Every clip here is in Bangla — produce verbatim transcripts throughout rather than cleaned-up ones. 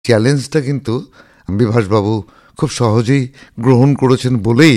চ্যালেঞ্জটা কিন্তু বিভাসবাবু খুব সহজেই গ্রহণ করেছেন বলেই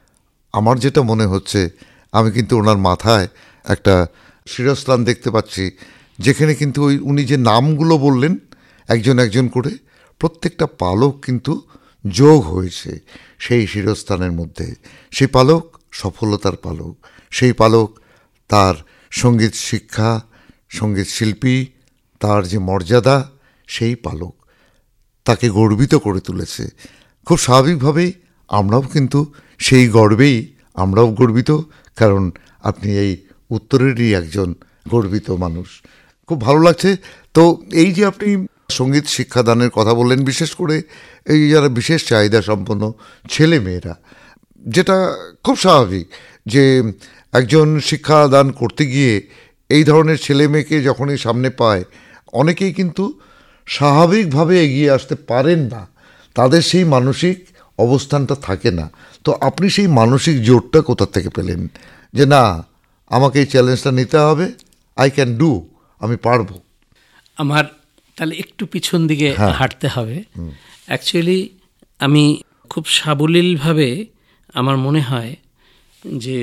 আমার যেটা মনে হচ্ছে, আমি কিন্তু ওনার মাথায় একটা শিরস্ত্রাণ দেখতে পাচ্ছি, যেখানে কিন্তু ওই উনি যে নামগুলো বললেন একজন একজন করে, প্রত্যেকটা পালক কিন্তু যোগ হয়েছে সেই শিরস্থানের মধ্যে। সেই পালক সফলতার পালক, সেই পালক তার সঙ্গীত শিক্ষা, সঙ্গীত শিল্পী, তার যে মর্যাদা, সেই পালক তাকে গর্বিত করে তুলেছে। খুব স্বাভাবিকভাবেই আমরাও কিন্তু সেই গর্বেই আমরাও গর্বিত, কারণ আপনি এই উত্তরেরই একজন গর্বিত মানুষ। খুব ভালো লাগছে। তো এই যে আপনি সঙ্গীত শিক্ষাদানের কথা বললেন, বিশেষ করে এই যারা বিশেষ চাহিদা সম্পন্ন ছেলে মেয়েরা, যেটা খুব স্বাভাবিক যে একজন শিক্ষাদান করতে গিয়ে এই ধরনের ছেলে মেয়েকে যখনই সামনে পায়, অনেকেই কিন্তু স্বাভাবিকভাবে এগিয়ে আসতে পারেন না, তাদের সেই মানসিক অবস্থানটা থাকে না। তো আপনি সেই মানসিক জোরটা কোথা থেকে পেলেন যে না, আমাকে এই চ্যালেঞ্জটা নিতে হবে, আই ক্যান ডু, আমি পারবো? আমার তাহলে একটু পিছন দিকে হ্যাঁ। হাঁটতে হবে। অ্যাকচুয়ালি আমি খুব সাবলীলভাবে আমার মনে হয় যে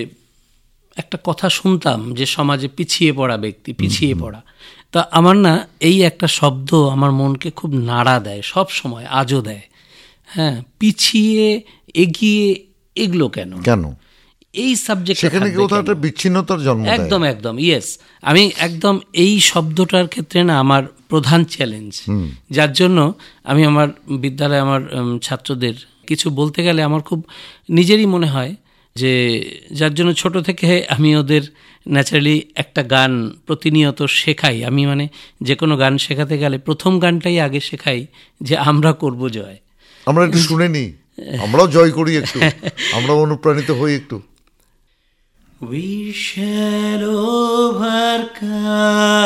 একটা কথা শুনতাম যে সমাজে পিছিয়ে পড়া ব্যক্তি, পিছিয়ে পড়া। তা আমার না এই একটা শব্দ আমার মনকে খুব নাড়া দেয় সব সময়, আজও দেয়। হ্যাঁ, পিছিয়ে এগিয়ে এগুলো কেন কেন এই সাবজেক্ট, সেখানে কোথাও একটা বিচ্ছিন্নতার জন্ম দেয়। একদম একদম ইয়েস, আমি একদম এই শব্দটার ক্ষেত্রে না আমার প্রধান চ্যালেঞ্জ, যার জন্য আমি আমার বিদ্যালয়ে আমার ছাত্রদের কিছু বলতে গেলে আমার খুব নিজেরই মনে হয় যে, যার জন্য ছোট থেকে আমি ওদের ন্যাচারালি একটা গান প্রতিনিয়ত শেখাই। আমি মানে যে কোনো গান শেখাতে গেলে প্রথম গানটাই আগে শেখাই যে আমরা করব জয়। আমরা একটু শুনে নিই, আমরাও জয় করি একটু, আমরাও অনুপ্রাণিত হই একটু। We shall overcome.